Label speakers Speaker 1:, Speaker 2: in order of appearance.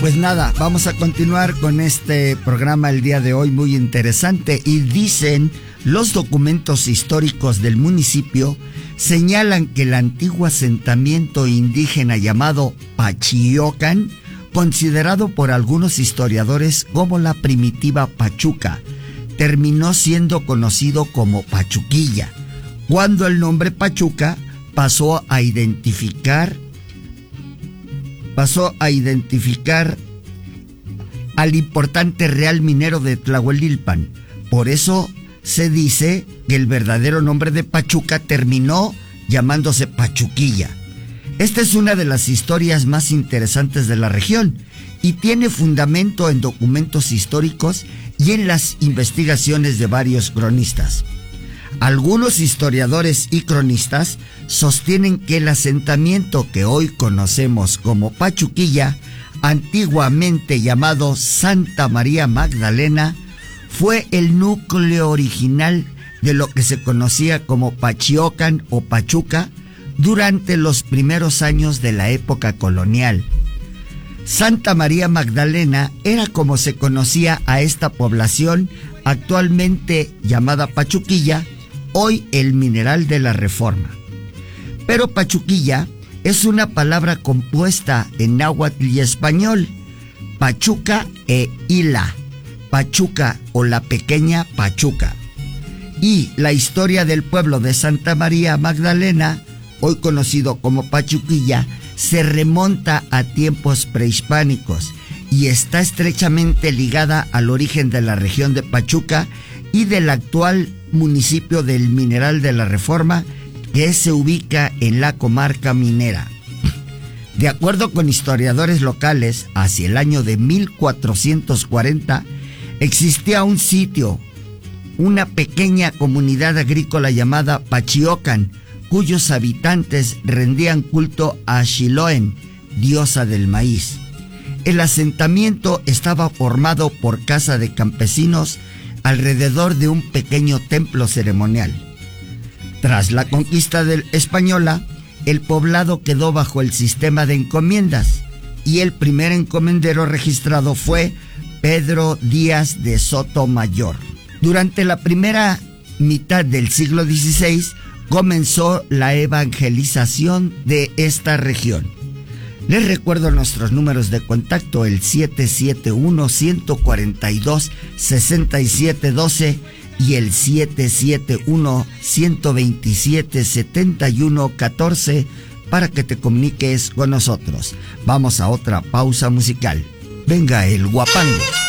Speaker 1: Pues nada, vamos a continuar con este programa el día de hoy, muy interesante. Y dicen, los documentos históricos del municipio señalan que el antiguo asentamiento indígena llamado Pachiocan, considerado por algunos historiadores como la primitiva Pachuca, terminó siendo conocido como Pachuquilla, cuando el nombre Pachuca pasó a identificar al importante real minero de Tlahuelilpan. Por eso se dice que el verdadero nombre de Pachuca terminó llamándose Pachuquilla. Esta es una de las historias más interesantes de la región y tiene fundamento en documentos históricos y en las investigaciones de varios cronistas. Algunos historiadores y cronistas sostienen que el asentamiento que hoy conocemos como Pachuquilla, antiguamente llamado Santa María Magdalena, fue el núcleo original de lo que se conocía como Pachiocan o Pachuca durante los primeros años de la época colonial. Santa María Magdalena era como se conocía a esta población, actualmente llamada Pachuquilla, hoy el Mineral de la Reforma. Pero Pachuquilla es una palabra compuesta en náhuatl y español, Pachuca e Ila, Pachuca o la pequeña Pachuca. Y la historia del pueblo de Santa María Magdalena, hoy conocido como Pachuquilla, se remonta a tiempos prehispánicos y está estrechamente ligada al origen de la región de Pachuca y del actual municipio del Mineral de la Reforma, que se ubica en la comarca minera. De acuerdo con historiadores locales, hacia el año de 1440 existía un sitio, una pequeña comunidad agrícola llamada Pachiocan, cuyos habitantes rendían culto a Xiloen, diosa del maíz. El asentamiento estaba formado por casa de campesinos alrededor de un pequeño templo ceremonial. Tras la conquista española, el poblado quedó bajo el sistema de encomiendas y el primer encomendero registrado fue Pedro Díaz de Sotomayor. Durante la primera mitad del siglo XVI comenzó la evangelización de esta región. Les recuerdo nuestros números de contacto, el 771-142-6712 y el 771-127-7114 para que te comuniques con nosotros. Vamos a otra pausa musical. Venga el guapango.